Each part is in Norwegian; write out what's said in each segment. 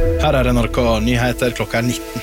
Her NRK Nyheter klokka 19.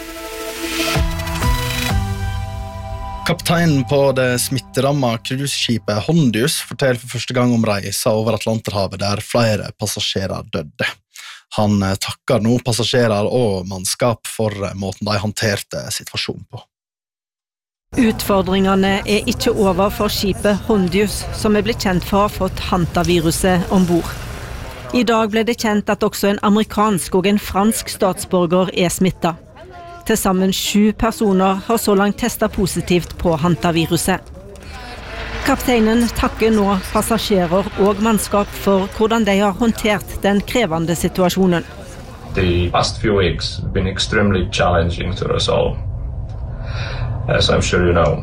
Kapteinen på det smitteramma cruiseskipet Hondius forteller for første gang om reisa over Atlanterhavet der flere passasjerer døde. Han takker nå passasjerer og mannskap for måten de håndterte situasjonen på. Utfordringene ikke over for skipet Hondius, som blitt kjent for å ha fått hantaviruset ombord. I dag ble det kjent at også en amerikansk og en fransk statsborger smittet. Til sammen 7 personer har så langt testet positivt på hantaviruset. Kapteinen takker nå passasjerer og mannskap for hvordan de har håndtert den krevende situasjonen. The past few weeks have been extremely challenging to us all, as I'm sure you know.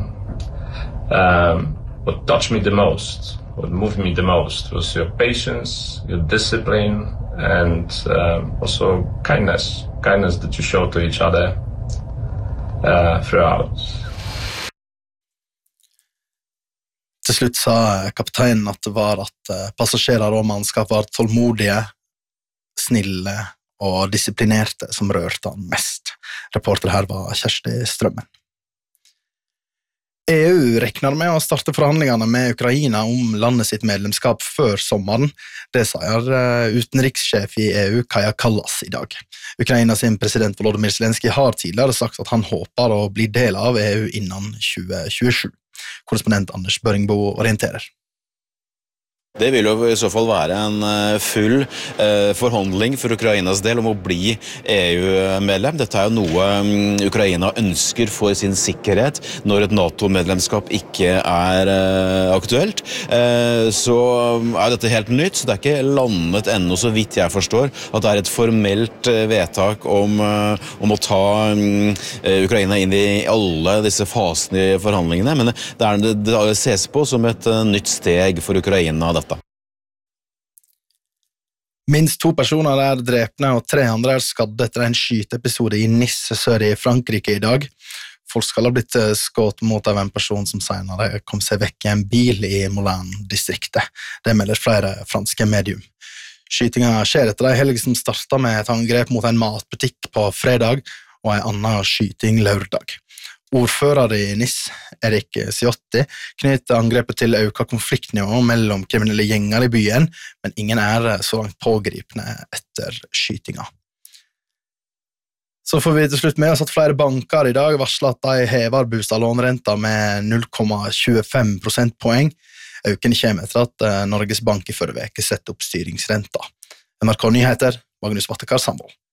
What touched me the most, what moved me the most was your patience, your discipline, and also kindness that you show to each other throughout. Til slutt sa kapteinen at det var at passasjerer og mannskap var tålmodige, snille og disiplinerte som rørte han mest. Reporter her var Kjersti Strømmen. EU rekner med å starte forhandlingene med Ukraina om landet sitt medlemskap før sommeren. Det sier utenrikssjef i EU, Kaja Kallas, i dag. Ukrainas president Volodymyr Zelenskyj har tidligere sagt at han håper å bli del av EU innen 2027. Korrespondent Anders Børingbo orienterer. Det vil jo i så fall være en full forhandling for Ukrainas del om å bli EU-medlem. Dette jo noe Ukraina ønsker for sin sikkerhet når et NATO-medlemskap ikke aktuelt. Så dette helt nytt, så det ikke landet ennå, så vidt jeg forstår, at det et formelt vedtak om å ta Ukraina inn i alle disse fasene i forhandlingene, men det ses på som et nytt steg for Ukraina, dette. Minst 2 personer drepne og 3 andre skadde etter en skyteepisode i Nice sør i Frankrike i dag. Folk skal ha blitt skutt mot av en person som senere kom seg vekk i en bil i Moulin-distriktet. Det melder flere franske medium. Skytingen skjer etter en helg som startet med et angrep mot en matbutikk på fredag og en annen skyting lørdag. Ordfører i Nice, Erik Ciotti, knytter angrepet til økt konfliktnivå mellom kriminelle gjenger i byen, men ingen så langt pågripne etter skytinga. Så får vi til slutt med oss at flere banker i dag varsler at de hever bostadlånerenta med 0,25 prosentpoeng. Øken kommer etter at Norges Bank i forrige uke setter opp styringsrenta. NRK Nyheter, Magnus Vattekar Sandvold.